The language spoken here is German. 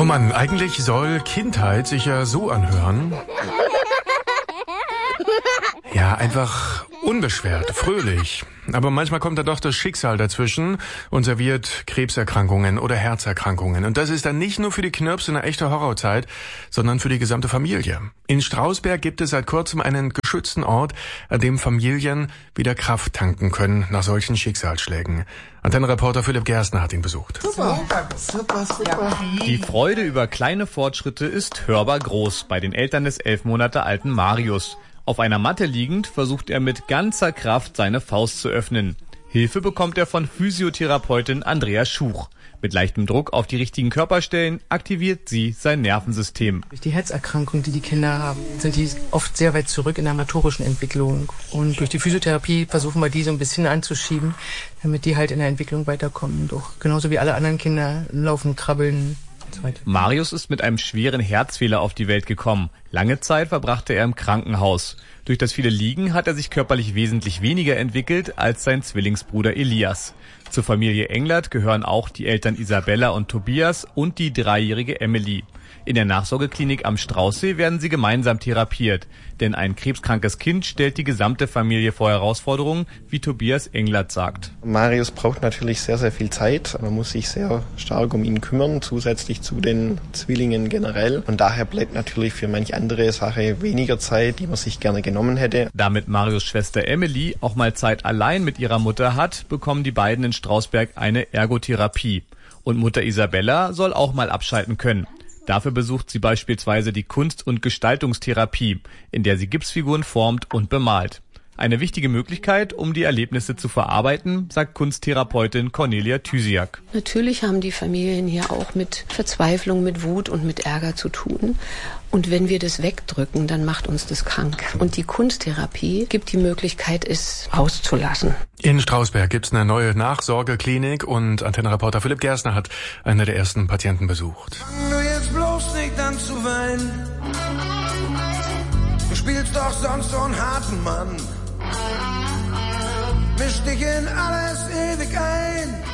Oh Mann, eigentlich soll Kindheit sich ja so anhören. Ja, einfach unbeschwert, fröhlich. Aber manchmal kommt da doch das Schicksal dazwischen und serviert Krebserkrankungen oder Herzerkrankungen. Und das ist dann nicht nur für die Knirps eine echte Horrorzeit, sondern für die gesamte Familie. In Strausberg gibt es seit kurzem einen geschützten Ort, an dem Familien wieder Kraft tanken können nach solchen Schicksalsschlägen. Antennenreporter Philipp Gerstner hat ihn besucht. Super. Die Freude über kleine Fortschritte ist hörbar groß bei den Eltern des 11 Monate alten Marius. Auf einer Matte liegend versucht er mit ganzer Kraft seine Faust zu öffnen. Hilfe bekommt er von Physiotherapeutin Andrea Schuch. Mit leichtem Druck auf die richtigen Körperstellen aktiviert sie sein Nervensystem. Durch die Herzerkrankung, die die Kinder haben, sind die oft sehr weit zurück in der motorischen Entwicklung. Und durch die Physiotherapie versuchen wir die so ein bisschen anzuschieben, damit die halt in der Entwicklung weiterkommen. Doch genauso wie alle anderen Kinder laufen, krabbeln. Marius ist mit einem schweren Herzfehler auf die Welt gekommen. Lange Zeit verbrachte er im Krankenhaus. Durch das viele Liegen hat er sich körperlich wesentlich weniger entwickelt als sein Zwillingsbruder Elias. Zur Familie Englert gehören auch die Eltern Isabella und Tobias und die 3-jährige Emily. In der Nachsorgeklinik am Straußsee werden sie gemeinsam therapiert. Denn ein krebskrankes Kind stellt die gesamte Familie vor Herausforderungen, wie Tobias Englert sagt. Marius braucht natürlich sehr, sehr viel Zeit. Man muss sich sehr stark um ihn kümmern, zusätzlich zu den Zwillingen generell. Und daher bleibt natürlich für manch andere Sache weniger Zeit, die man sich gerne genommen hätte. Damit Marius Schwester Emily auch mal Zeit allein mit ihrer Mutter hat, bekommen die beiden in Strausberg eine Ergotherapie. Und Mutter Isabella soll auch mal abschalten können. Dafür besucht sie beispielsweise die Kunst- und Gestaltungstherapie, in der sie Gipsfiguren formt und bemalt. Eine wichtige Möglichkeit, um die Erlebnisse zu verarbeiten, sagt Kunsttherapeutin Cornelia Thysiak. Natürlich haben die Familien hier auch mit Verzweiflung, mit Wut und mit Ärger zu tun. Und wenn wir das wegdrücken, dann macht uns das krank. Und die Kunsttherapie gibt die Möglichkeit, es auszulassen. In Strausberg gibt's eine neue Nachsorgeklinik und Antennenreporter Philipp Gerstner hat eine der ersten Patienten besucht. Fang du jetzt bloß nicht an zu weinen. Du spielst doch sonst so einen harten Mann. Misch dich in alles ewig ein.